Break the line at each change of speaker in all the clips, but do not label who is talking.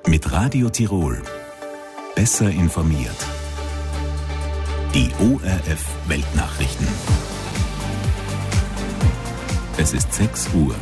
Mit Radio Tirol. Besser informiert. Die ORF Weltnachrichten. Es ist 6 Uhr.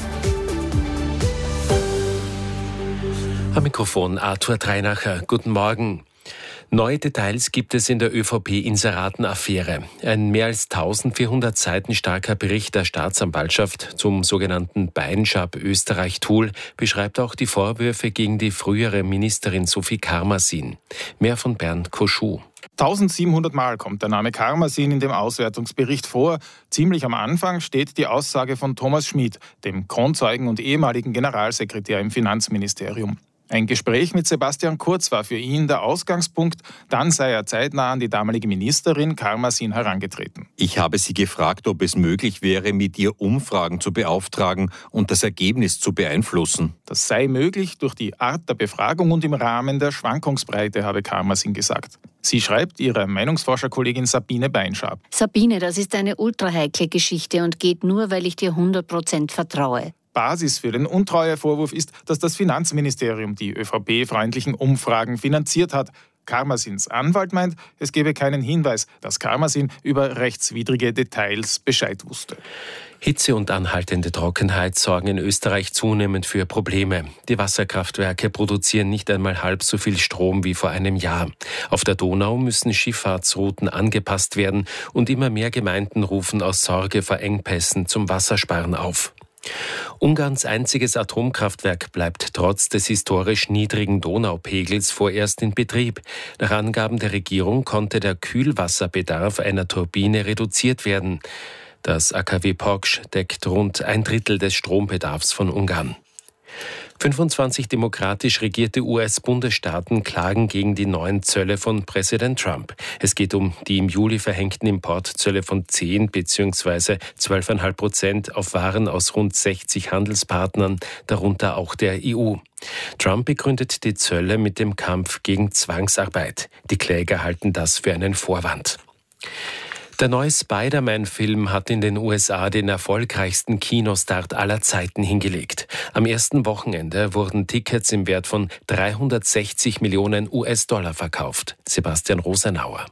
Am Mikrofon Arthur Treinacher. Guten Morgen. Neue Details gibt es in der ÖVP-Inseraten-Affäre. Ein mehr als 1400 Seiten starker Bericht der Staatsanwaltschaft zum sogenannten Beinschab-Österreich-Tool beschreibt auch die Vorwürfe gegen die frühere Ministerin Sophie Karmasin. Mehr von Bernd Koschou.
1700 Mal kommt der Name Karmasin in dem Auswertungsbericht vor. Ziemlich am Anfang steht die Aussage von Thomas Schmid, dem Kronzeugen und ehemaligen Generalsekretär im Finanzministerium. Ein Gespräch mit Sebastian Kurz war für ihn der Ausgangspunkt. Dann sei er zeitnah an die damalige Ministerin Karmasin herangetreten.
Ich habe sie gefragt, ob es möglich wäre, mit ihr Umfragen zu beauftragen und das Ergebnis zu beeinflussen.
Das sei möglich durch die Art der Befragung und im Rahmen der Schwankungsbreite, habe Karmasin gesagt. Sie schreibt ihrer Meinungsforscherkollegin Sabine Beinschab.
Sabine, das ist eine ultraheikle Geschichte und geht nur, weil ich dir 100% vertraue.
Basis für den Untreuevorwurf ist, dass das Finanzministerium die ÖVP-freundlichen Umfragen finanziert hat. Karmasins Anwalt meint, es gebe keinen Hinweis, dass Karmasin über rechtswidrige Details Bescheid wusste.
Hitze und anhaltende Trockenheit sorgen in Österreich zunehmend für Probleme. Die Wasserkraftwerke produzieren nicht einmal halb so viel Strom wie vor einem Jahr. Auf der Donau müssen Schifffahrtsrouten angepasst werden und immer mehr Gemeinden rufen aus Sorge vor Engpässen zum Wassersparen auf. Ungarns einziges Atomkraftwerk bleibt trotz des historisch niedrigen Donaupegels vorerst in Betrieb. Nach Angaben der Regierung konnte der Kühlwasserbedarf einer Turbine reduziert werden. Das AKW Poksch deckt rund 1/3 des Strombedarfs von Ungarn. 25 demokratisch regierte US-Bundesstaaten klagen gegen die neuen Zölle von Präsident Trump. Es geht um die im Juli verhängten Importzölle von 10 bzw. 12,5% auf Waren aus rund 60 Handelspartnern, darunter auch der EU. Trump begründet die Zölle mit dem Kampf gegen Zwangsarbeit. Die Kläger halten das für einen Vorwand. Der neue Spider-Man-Film hat in den USA den erfolgreichsten Kinostart aller Zeiten hingelegt. Am ersten Wochenende wurden Tickets im Wert von 360 Millionen US-Dollar verkauft. Sebastian Rosenauer.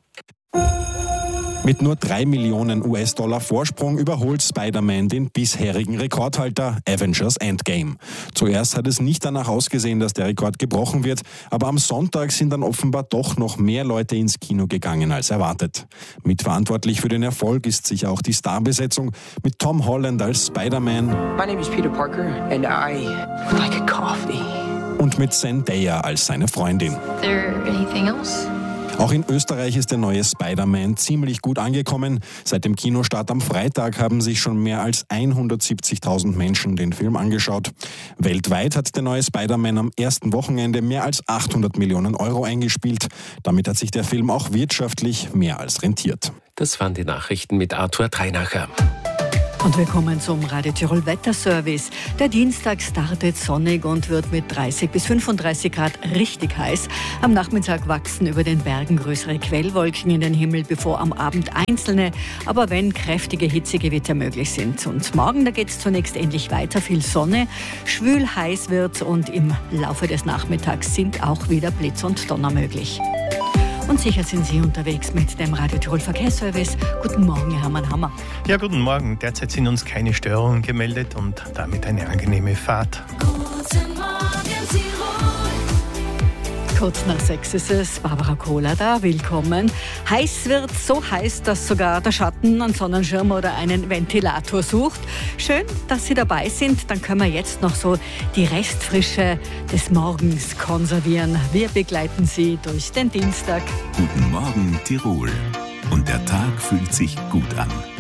Mit nur 3 Millionen US-Dollar Vorsprung überholt Spider-Man den bisherigen Rekordhalter Avengers Endgame. Zuerst hat es nicht danach ausgesehen, dass der Rekord gebrochen wird, aber am Sonntag sind dann offenbar doch noch mehr Leute ins Kino gegangen als erwartet. Mitverantwortlich für den Erfolg ist sicher auch die Starbesetzung mit Tom Holland als Spider-Man.
My name is Peter Parker and I would like a coffee.
Und mit Zendaya als seine Freundin.
Is there anything else?
Auch in Österreich ist der neue Spider-Man ziemlich gut angekommen. Seit dem Kinostart am Freitag haben sich schon mehr als 170.000 Menschen den Film angeschaut. Weltweit hat der neue Spider-Man am ersten Wochenende mehr als 800 Millionen Euro eingespielt. Damit hat sich der Film auch wirtschaftlich mehr als rentiert.
Das waren die Nachrichten mit Arthur Treinacher.
Und wir kommen zum Radio Tirol Wetterservice. Der Dienstag startet sonnig und wird mit 30 bis 35 Grad richtig heiß. Am Nachmittag wachsen über den Bergen größere Quellwolken in den Himmel, bevor am Abend einzelne, aber wenn kräftige Hitzegewitter möglich sind. Und morgen, da geht es zunächst endlich weiter, viel Sonne, schwül heiß wird und im Laufe des Nachmittags sind auch wieder Blitz und Donner möglich. Und sicher sind Sie unterwegs mit dem Radio Tirol Verkehrsservice. Guten Morgen, Hermann Hammer.
Ja, guten Morgen. Derzeit sind uns keine Störungen gemeldet und damit eine angenehme Fahrt.
Guten Morgen, Tirol.
Kurz nach 6 ist es, Barbara Kohler da, willkommen. Heiß wird, so heiß, dass sogar der Schatten einen Sonnenschirm oder einen Ventilator sucht. Schön, dass Sie dabei sind, dann können wir jetzt noch so die Restfrische des Morgens konservieren. Wir begleiten Sie durch den Dienstag.
Guten Morgen, Tirol. Und der Tag fühlt sich gut an.